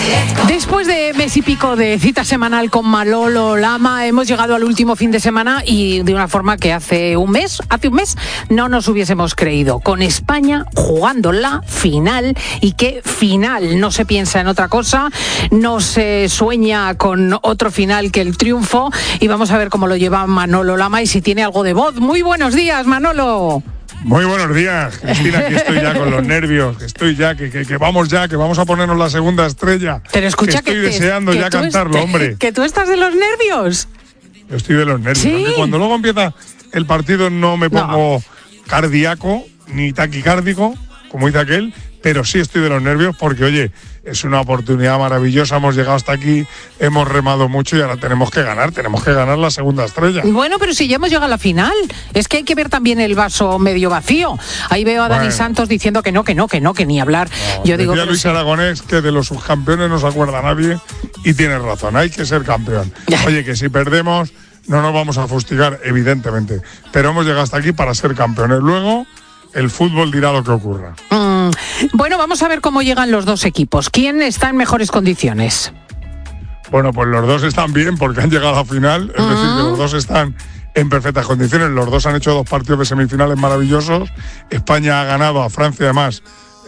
Después de mes y pico de cita semanal con Manolo Lama, hemos llegado al último fin de semana y de una forma que hace un mes no nos hubiésemos creído. Con España jugando la final, y qué final, no se piensa en otra cosa, no se sueña con otro final que el triunfo, y vamos a ver cómo lo lleva Manolo Lama y si tiene algo de voz. Muy buenos días, Manolo. Muy buenos días, Cristina, aquí estoy ya con los nervios, que vamos a ponernos la segunda estrella. Pero escucha que estoy deseando ya cantarlo, hombre. ¿Que tú estás de los nervios? Yo estoy de los nervios, ¿Sí? Aunque cuando luego empieza el partido no me pongo cardíaco ni taquicárdico, como dice aquel, pero sí estoy de los nervios porque, oye, es una oportunidad maravillosa, hemos llegado hasta aquí, hemos remado mucho y ahora tenemos que ganar la segunda estrella. Bueno, pero si ya hemos llegado a la final, es que hay que ver también el vaso medio vacío. Ahí veo a Dani Santos diciendo que ni hablar. No, yo digo, Luis Aragonés que de los subcampeones no se acuerda nadie y tiene razón, hay que ser campeón. Oye, que si perdemos no nos vamos a fustigar, evidentemente, pero hemos llegado hasta aquí para ser campeones. Luego el fútbol dirá lo que ocurra. Bueno, vamos a ver cómo llegan los dos equipos. ¿Quién está en mejores condiciones? Bueno, pues los dos están bien porque han llegado a la final, es decir, que los dos están en perfectas condiciones. Los dos han hecho 2 partidos de semifinales maravillosos. España ha ganado a Francia, además,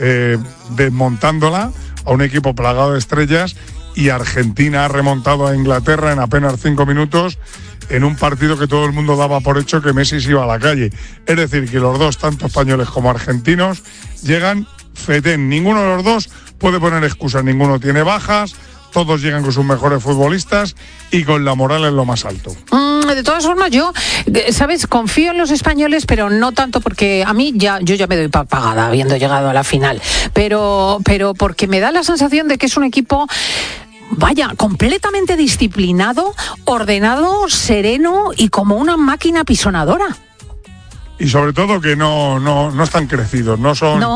desmontándola, a un equipo plagado de estrellas, y Argentina ha remontado a Inglaterra en apenas 5 minutos en un partido que todo el mundo daba por hecho que Messi se iba a la calle. Es decir, que los dos, tanto españoles como argentinos, llegan fetén. Ninguno de los dos puede poner excusas, ninguno tiene bajas, todos llegan con sus mejores futbolistas y con la moral en lo más alto. De todas formas, yo, ¿sabes? Confío en los españoles, pero no tanto porque a mí yo ya me doy pagada habiendo llegado a la final. Pero porque me da la sensación de que es un equipo, vaya, completamente disciplinado, ordenado, sereno y como una máquina pisonadora. Y sobre todo que no están crecidos, no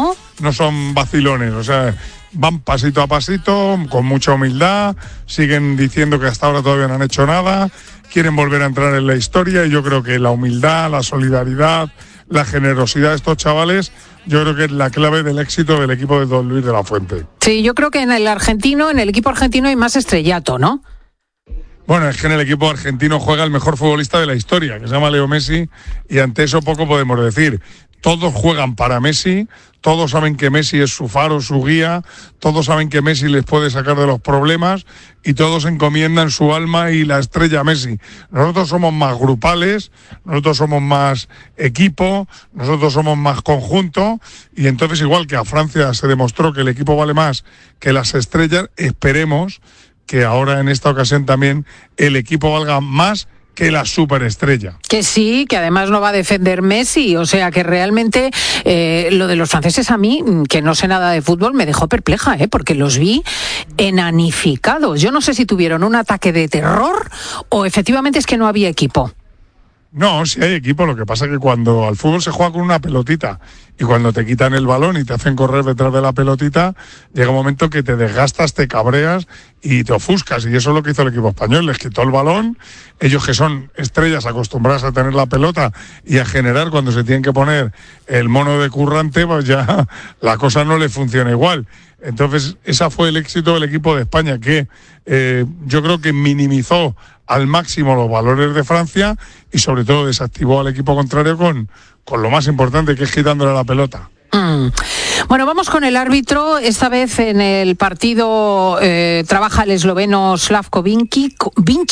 son vacilones, o sea, van pasito a pasito, con mucha humildad, siguen diciendo que hasta ahora todavía no han hecho nada, quieren volver a entrar en la historia, y yo creo que la humildad, la solidaridad, la generosidad de estos chavales, yo creo que es la clave del éxito del equipo de Don Luis de la Fuente. Sí, yo creo que en el equipo argentino hay más estrellato, ¿no? Bueno, es que en el equipo argentino juega el mejor futbolista de la historia, que se llama Leo Messi, y ante eso poco podemos decir. Todos juegan para Messi, todos saben que Messi es su faro, su guía, todos saben que Messi les puede sacar de los problemas y todos encomiendan su alma y la estrella a Messi. Nosotros somos más grupales, nosotros somos más equipo, nosotros somos más conjunto, y entonces, igual que a Francia se demostró que el equipo vale más que las estrellas, esperemos que ahora en esta ocasión también el equipo valga más que la superestrella. Que sí, que además no va a defender Messi, o sea que realmente lo de los franceses, a mí, que no sé nada de fútbol, me dejó perpleja, porque los vi enanificados. Yo no sé si tuvieron un ataque de terror o efectivamente es que no había equipo. No, sí hay equipo, lo que pasa es que cuando al fútbol se juega con una pelotita y cuando te quitan el balón y te hacen correr detrás de la pelotita, llega un momento que te desgastas, te cabreas y te ofuscas, y eso es lo que hizo el equipo español, les quitó el balón, ellos que son estrellas acostumbradas a tener la pelota y a generar cuando se tienen que poner el mono de currante, pues ya la cosa no le funciona igual. Entonces, ese fue el éxito del equipo de España, que yo creo que minimizó al máximo los valores de Francia y sobre todo desactivó al equipo contrario con lo más importante, que es quitándole la pelota. Bueno, vamos con el árbitro. Esta vez en el partido trabaja el esloveno Slavko Vinčić,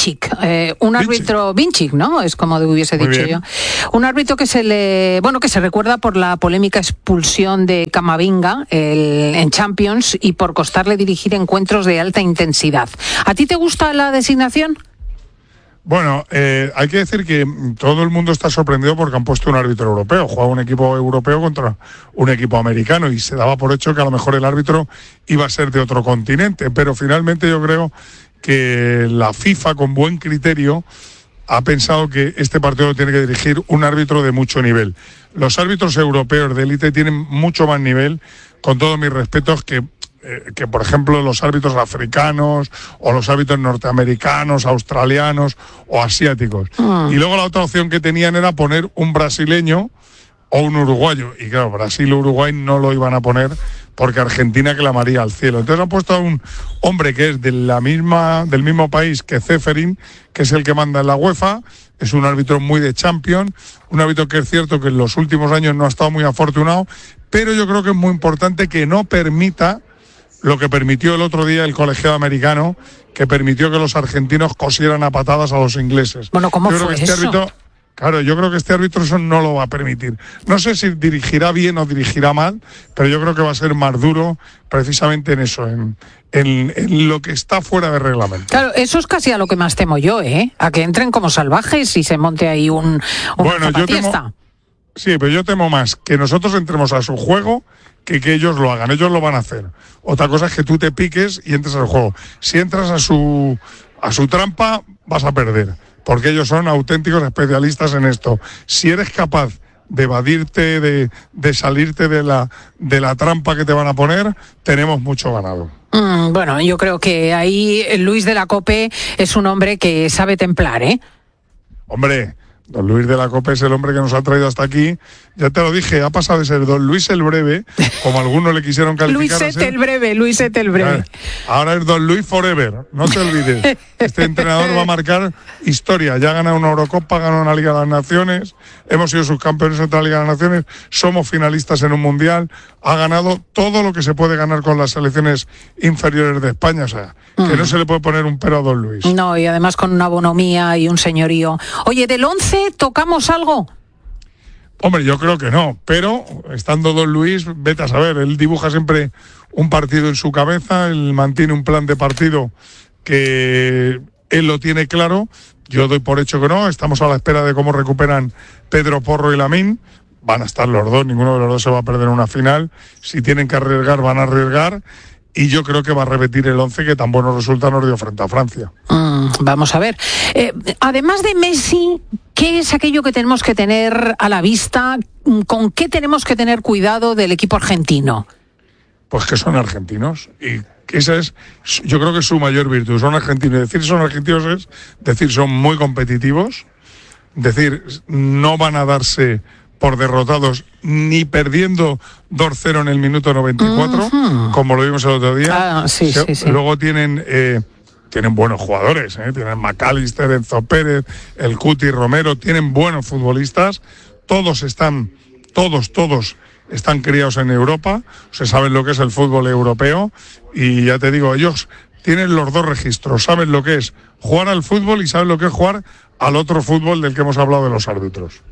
un árbitro Vinčić, ¿no? Es como hubiese dicho yo. Un árbitro que se recuerda por la polémica expulsión de Camavinga en Champions y por costarle dirigir encuentros de alta intensidad. ¿A ti te gusta la designación? Bueno, hay que decir que todo el mundo está sorprendido porque han puesto un árbitro europeo. Juega un equipo europeo contra un equipo americano y se daba por hecho que a lo mejor el árbitro iba a ser de otro continente. Pero finalmente yo creo que la FIFA, con buen criterio, ha pensado que este partido lo tiene que dirigir un árbitro de mucho nivel. Los árbitros europeos de élite tienen mucho más nivel, con todos mis respetos, que por ejemplo los árbitros africanos o los árbitros norteamericanos, australianos o asiáticos. Y luego la otra opción que tenían era poner un brasileño o un uruguayo. Y claro, Brasil o Uruguay no lo iban a poner porque Argentina clamaría al cielo. Entonces han puesto a un hombre que es del mismo país que Ceferin, que es el que manda en la UEFA. Es un árbitro muy de Champions, un árbitro que es cierto que en los últimos años no ha estado muy afortunado, pero yo creo que es muy importante que no permita lo que permitió el otro día el colegiado americano, que permitió que los argentinos cosieran a patadas a los ingleses. Bueno, ¿cómo fue eso? Yo creo que este árbitro eso no lo va a permitir. No sé si dirigirá bien o dirigirá mal, pero yo creo que va a ser más duro precisamente en eso, en lo que está fuera de reglamento. Claro, eso es casi a lo que más temo yo, a que entren como salvajes y se monte ahí una zapatiesta. Sí, pero yo temo más que nosotros entremos a su juego que ellos lo hagan. Ellos lo van a hacer. Otra cosa es que tú te piques y entres al juego. Si entras a su trampa, vas a perder, porque ellos son auténticos especialistas en esto. Si eres capaz de evadirte, de salirte de la trampa que te van a poner, tenemos mucho ganado. Bueno, yo creo que ahí Luis de la Cope es un hombre que sabe templar, Hombre, don Luis de la Cope es el hombre que nos ha traído hasta aquí. Ya te lo dije, ha pasado de ser don Luis el Breve, como algunos le quisieron calificar. Luisete el Breve. Ahora es don Luis Forever, no te olvides. Este entrenador va a marcar historia. Ya ha ganado una Eurocopa, ha ganado una Liga de las Naciones, hemos sido subcampeones en otra Liga de las Naciones, somos finalistas en un Mundial, ha ganado todo lo que se puede ganar con las selecciones inferiores de España. O sea, que no se le puede poner un pero a don Luis. No, y además con una bonomía y un señorío. Oye, ¿del 11 tocamos algo? Hombre, yo creo que no, pero estando don Luis, vete a saber, él dibuja siempre un partido en su cabeza, él mantiene un plan de partido que él lo tiene claro. Yo doy por hecho que no, estamos a la espera de cómo recuperan Pedro Porro y Lamine. Van a estar los dos, ninguno de los dos se va a perder una final. Si tienen que arriesgar, van a arriesgar. Y yo creo que va a repetir el 11 que tan buenos resultados nos dio frente a Francia. Vamos a ver. Además de Messi, ¿qué es aquello que tenemos que tener a la vista? ¿Con qué tenemos que tener cuidado del equipo argentino? Pues que son argentinos. Y esa es, yo creo que es su mayor virtud. Son argentinos. Decir son argentinos es decir son muy competitivos. Decir, no van a darse por derrotados ni perdiendo 2-0 en el minuto 94, como lo vimos el otro día. Sí. Luego tienen buenos jugadores, tienen McAllister, Enzo Pérez, el Cuti Romero, tienen buenos futbolistas. Todos están criados en Europa, se saben lo que es el fútbol europeo, y ya te digo, ellos tienen los dos registros, saben lo que es jugar al fútbol y saben lo que es jugar al otro fútbol del que hemos hablado de los árbitros.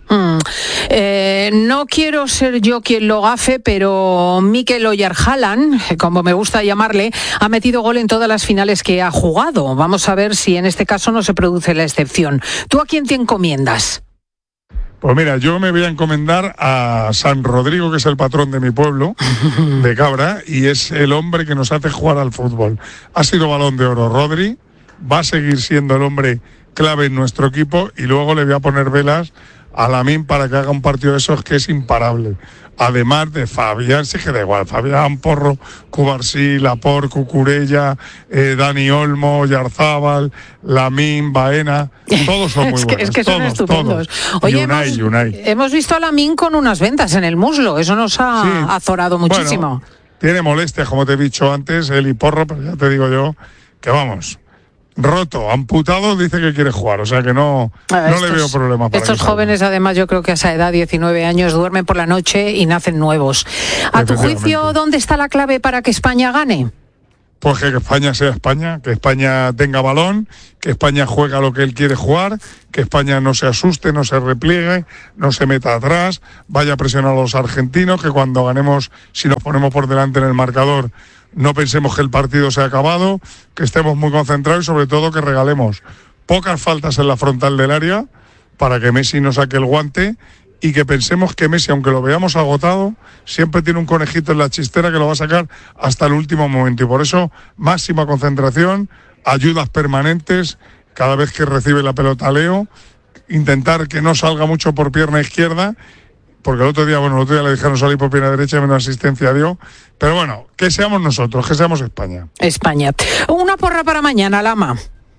No quiero ser yo quien lo gafe, pero Mikel Oyarzabal, como me gusta llamarle, ha metido gol en todas las finales que ha jugado. Vamos a ver si en este caso no se produce la excepción. ¿Tú a quién te encomiendas? Pues mira, yo me voy a encomendar a San Rodrigo, que es el patrón de mi pueblo, de Cabra, y es el hombre que nos hace jugar al fútbol. Ha sido Balón de Oro Rodri, va a seguir siendo el hombre clave en nuestro equipo, y luego le voy a poner velas a Lamine para que haga un partido de esos que es imparable. Además de Fabián, sí que da igual, Fabián, Porro, Cubarsí, Laporte, Cucurella, Dani Olmo, Oyarzabal, Lamine, Baena, todos son muy buenos. Es que son estupendos. Oye, Unai. Hemos visto a Lamine con unas ventas en el muslo, eso nos ha azorado muchísimo. Bueno, tiene molestias, como te he dicho antes, él y Porro, pero ya te digo yo que vamos, roto, amputado, dice que quiere jugar, o sea que no le veo problema. Para estos jóvenes, además, yo creo que a esa edad, 19 años, duermen por la noche y nacen nuevos. ¿A tu juicio, dónde está la clave para que España gane? Pues que España sea España, que España tenga balón, que España juega lo que él quiere jugar, que España no se asuste, no se repliegue, no se meta atrás, vaya a presionar a los argentinos, que cuando ganemos, si nos ponemos por delante en el marcador, no pensemos que el partido se ha acabado, que estemos muy concentrados y sobre todo que regalemos pocas faltas en la frontal del área para que Messi no saque el guante, y que pensemos que Messi, aunque lo veamos agotado, siempre tiene un conejito en la chistera que lo va a sacar hasta el último momento, y por eso máxima concentración, ayudas permanentes cada vez que recibe la pelota Leo, intentar que no salga mucho por pierna izquierda, porque el otro día le dijeron salir por pierna derecha y menos asistencia dio. Pero bueno, que seamos nosotros, que seamos España. España. Una porra para mañana, Lama.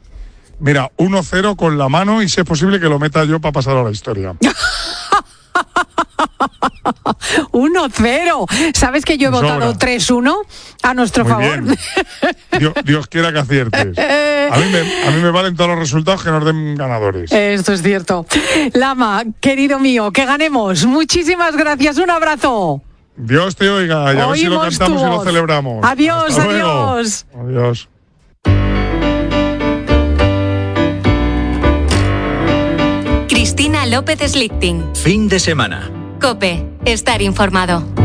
Mira, 1-0 con la mano, y si es posible que lo meta yo para pasar a la historia. 1-0. ¿Sabes que yo he votado 3-1 a nuestro Muy favor? Bien. Dios quiera que aciertes. A mí me valen todos los resultados que nos den ganadores. Esto es cierto. Lama, querido mío, que ganemos. Muchísimas gracias. Un abrazo. Dios te oiga. Y a ver si lo cantamos y lo celebramos. Adiós, Hasta luego. adiós. Adiós. Cristina López Slichting. Fin de semana. COPE. Estar informado.